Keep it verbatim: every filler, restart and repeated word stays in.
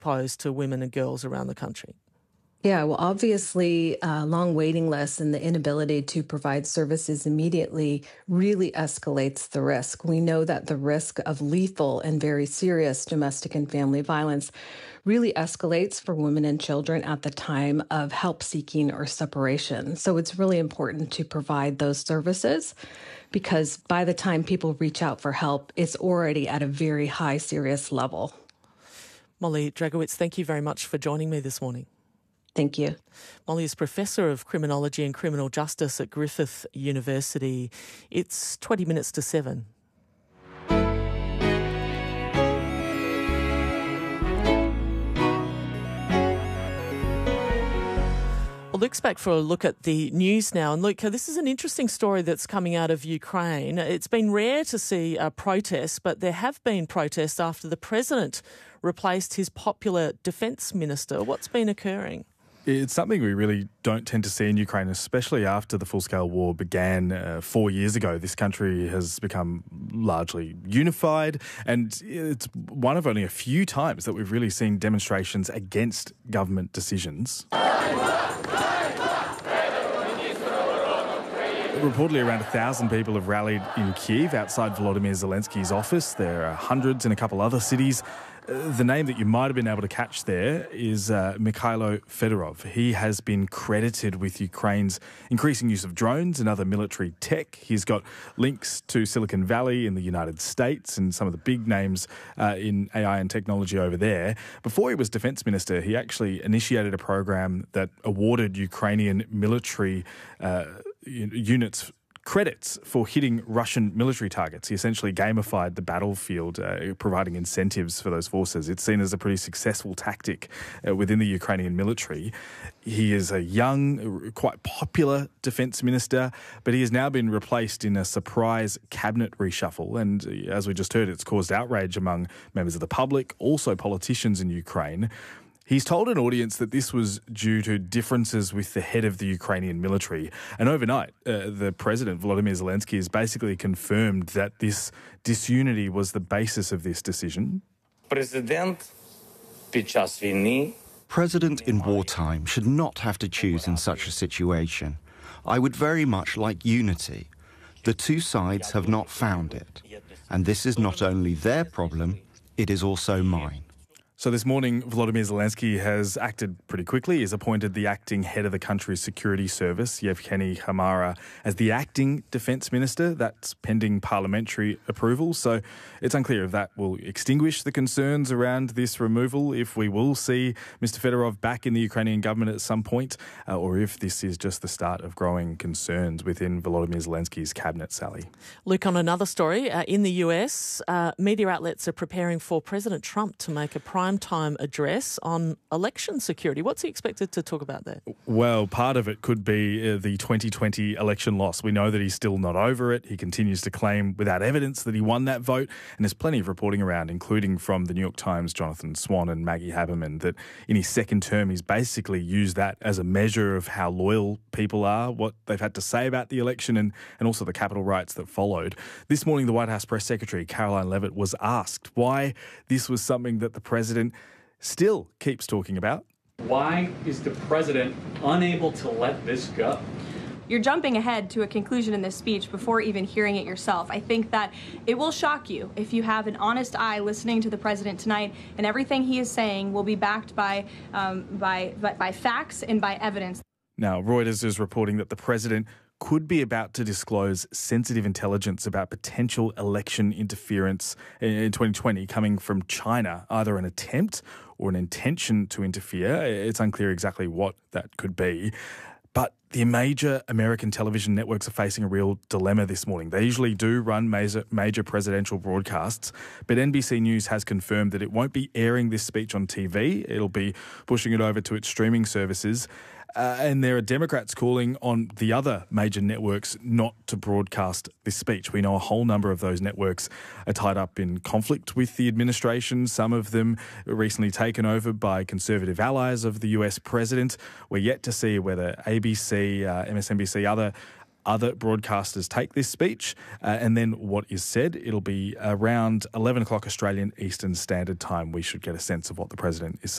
pose to women and girls around the country? Yeah, well, obviously, uh, long waiting lists and the inability to provide services immediately really escalates the risk. We know that the risk of lethal and very serious domestic and family violence really escalates for women and children at the time of help seeking or separation. So it's really important to provide those services because by the time people reach out for help, it's already at a very high, serious level. Molly Dragowitz, thank you very much for joining me this morning. Thank you. Molly is Professor of Criminology and Criminal Justice at Griffith University. It's twenty minutes to seven. Well, Luke's back for a look at the news now. And Luke, this is an interesting story that's coming out of Ukraine. It's been rare to see uh, protests, but there have been protests after the president replaced his popular defence minister. What's been occurring? It's something we really don't tend to see in Ukraine, especially after the full-scale war began uh, four years ago. This country has become largely unified, and it's one of only a few times that we've really seen demonstrations against government decisions. Reportedly, around a thousand people have rallied in Kyiv outside Volodymyr Zelensky's office. There are hundreds in a couple other cities. Uh, the name that you might have been able to catch there is uh, Mikhailo Fedorov. He has been credited with Ukraine's increasing use of drones and other military tech. He's got links to Silicon Valley in the United States and some of the big names uh, in A I and technology over there. Before he was defense minister, he actually initiated a program that awarded Ukrainian military uh, units credits for hitting Russian military targets. He essentially gamified the battlefield, uh, providing incentives for those forces. It's seen as a pretty successful tactic uh, within the Ukrainian military. He is a young, quite popular defence minister, but he has now been replaced in a surprise cabinet reshuffle. And uh, as we just heard, it's caused outrage among members of the public, also politicians in Ukraine. He's told an audience that this was due to differences with the head of the Ukrainian military. And overnight, uh, the president, Volodymyr Zelensky, has basically confirmed that this disunity was the basis of this decision. President in wartime should not have to choose in such a situation. I would very much like unity. The two sides have not found it. And this is not only their problem, it is also mine. So this morning, Volodymyr Zelensky has acted pretty quickly. He's appointed the acting head of the country's security service, Yevgeny Khamara, as the acting defence minister. That's pending parliamentary approval. So it's unclear if that will extinguish the concerns around this removal, if we will see Mister Fedorov back in the Ukrainian government at some point, uh, or if this is just the start of growing concerns within Volodymyr Zelensky's cabinet, Sally. Luke, on another story, uh, in the U S, uh, media outlets are preparing for President Trump to make a prime time address on election security. What's he expected to talk about there? Well, part of it could be uh, the twenty twenty election loss. We know that he's still not over it. He continues to claim without evidence that he won that vote. And there's plenty of reporting around, including from the New York Times, Jonathan Swan and Maggie Haberman, that in his second term, he's basically used that as a measure of how loyal people are, what they've had to say about the election and, and also the Capitol riots that followed. This morning, the White House Press Secretary, Caroline Leavitt, was asked why this was something that the president still keeps talking about. Why is the president unable to let this go? You're jumping ahead to a conclusion in this speech before even hearing it yourself. I think that it will shock you if you have an honest eye listening to the president tonight, and everything he is saying will be backed by, um, by, by, by facts and by evidence. Now, Reuters is reporting that the president could be about to disclose sensitive intelligence about potential election interference in twenty twenty coming from China, either an attempt or an intention to interfere. It's unclear exactly what that could be. But the major American television networks are facing a real dilemma this morning. They usually do run major, major presidential broadcasts, but N B C News has confirmed that it won't be airing this speech on T V. It'll be pushing it over to its streaming services. Uh, and there are Democrats calling on the other major networks not to broadcast this speech. We know a whole number of those networks are tied up in conflict with the administration. Some of them are recently taken over by conservative allies of the U S president. We're yet to see whether A B C, uh, M S N B C, other other broadcasters take this speech uh, and then what is said. It'll be around eleven o'clock Australian Eastern Standard Time. We should get a sense of what the President is saying.